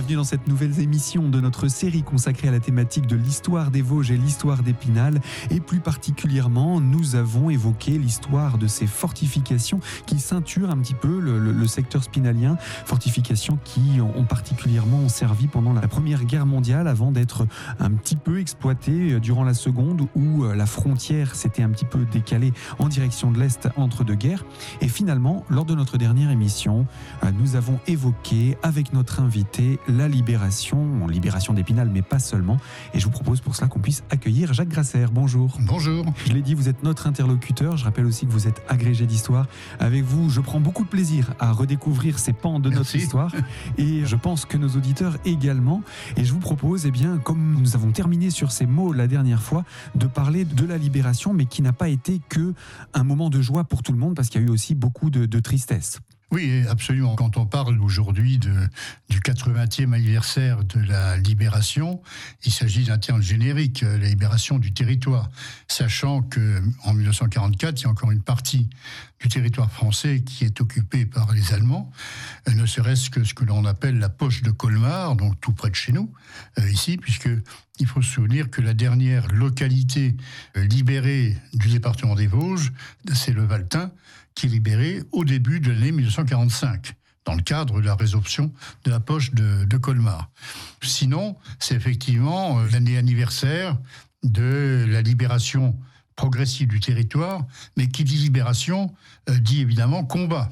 bienvenue dans cette nouvelle émission de notre série consacrée à la thématique de l'histoire des Vosges et l'histoire d'Épinal. Et plus particulièrement, nous avons évoqué l'histoire de ces fortifications qui ceinturent un petit peu le secteur spinalien. Fortifications qui ont particulièrement servi pendant la Première Guerre mondiale avant d'être un petit peu exploitées durant la Seconde où la frontière s'était un petit peu décalée en direction de l'Est entre deux guerres. Et finalement, lors de notre dernière émission, nous avons évoqué avec notre invité la libération d'Épinal, mais pas seulement. Et je vous propose pour cela qu'on puisse accueillir Jacques Grasser. Bonjour. Bonjour. Je l'ai dit, vous êtes notre interlocuteur. Je rappelle aussi que vous êtes agrégé d'histoire. Avec vous, je prends beaucoup de plaisir à redécouvrir ces pans de notre histoire. Et je pense que nos auditeurs également. Et je vous propose, comme nous avons terminé sur ces mots la dernière fois, de parler de la libération, mais qui n'a pas été que un moment de joie pour tout le monde, parce qu'il y a eu aussi beaucoup de tristesse. Oui, absolument. Quand on parle aujourd'hui du 80e anniversaire de la libération, il s'agit d'un terme générique, la libération du territoire. Sachant qu'en 1944, il y a encore une partie du territoire français qui est occupée par les Allemands, ne serait-ce que ce que l'on appelle la poche de Colmar, donc tout près de chez nous, ici, puisque il faut se souvenir que la dernière localité libérée du département des Vosges, c'est le Valtin, qui est libéré au début de l'année 1945, dans le cadre de la résorption de la poche de Colmar. Sinon, c'est effectivement l'année anniversaire de la libération progressive du territoire, mais qui dit libération, dit évidemment combat.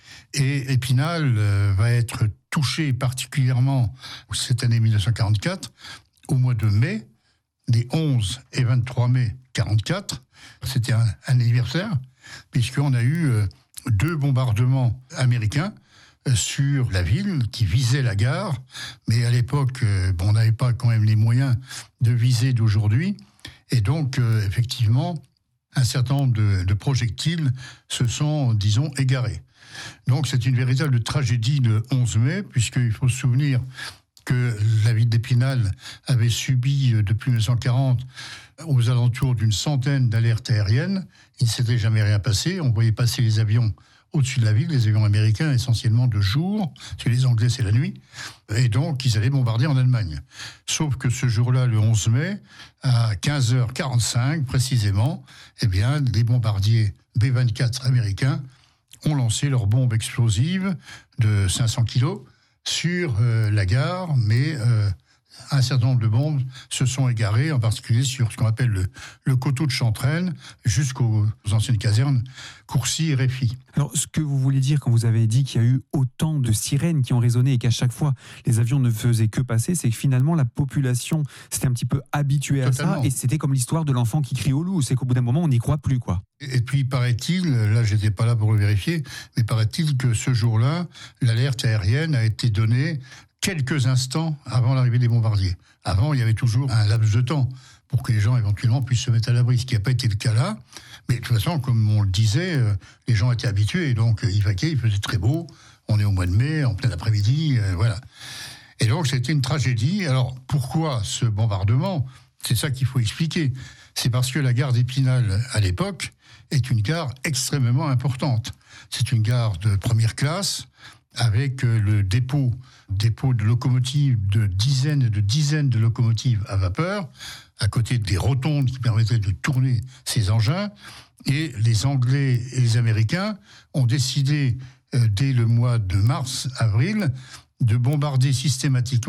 Et Épinal va être touché particulièrement cette année 1944, au mois de mai, des 11 et 23 mai 1944. C'était un anniversaire, puisqu'on a eu 2 bombardements américains sur la ville qui visaient la gare. Mais à l'époque, on n'avait pas quand même les moyens de viser d'aujourd'hui. Et donc, effectivement, un certain nombre de projectiles se sont, disons, égarés. Donc, c'est une véritable tragédie le 11 mai, puisqu'il faut se souvenir que la ville d'Épinal avait subi depuis 1940 aux alentours d'une centaine d'alertes aériennes. Il ne s'était jamais rien passé. On voyait passer les avions au-dessus de la ville, les avions américains essentiellement de jour, chez les Anglais c'est la nuit, et donc ils allaient bombarder en Allemagne. Sauf que ce jour-là, le 11 mai, à 15h45 précisément, les bombardiers B-24 américains ont lancé leurs bombes explosives de 500 kilos sur la gare, mais un certain nombre de bombes se sont égarées, en particulier sur ce qu'on appelle le coteau de Chantraine, jusqu'aux anciennes casernes Courcy et Réfy. Alors, ce que vous voulez dire quand vous avez dit qu'il y a eu autant de sirènes qui ont résonné et qu'à chaque fois les avions ne faisaient que passer, c'est que finalement la population s'était un petit peu habituée à ça, et c'était comme l'histoire de l'enfant qui crie au loup, c'est qu'au bout d'un moment on n'y croit plus, quoi. Et puis paraît-il, là j'étais pas là pour le vérifier, mais paraît-il que ce jour-là, l'alerte aérienne a été donnée quelques instants avant l'arrivée des bombardiers. Avant, il y avait toujours un laps de temps pour que les gens éventuellement puissent se mettre à l'abri, ce qui n'a pas été le cas là. Mais de toute façon, comme on le disait, les gens étaient habitués, donc ils vaquaient, il faisait très beau, on est au mois de mai, en plein après-midi, voilà. Et donc c'était une tragédie. Alors pourquoi ce bombardement ? C'est ça qu'il faut expliquer. C'est parce que la gare d'Épinal, à l'époque, est une gare extrêmement importante. C'est une gare de première classe, avec le dépôt de locomotives, de dizaines et de dizaines de locomotives à vapeur, à côté des rotondes qui permettaient de tourner ces engins. Et les Anglais et les Américains ont décidé, dès le mois de mars-avril, de bombarder systématiquement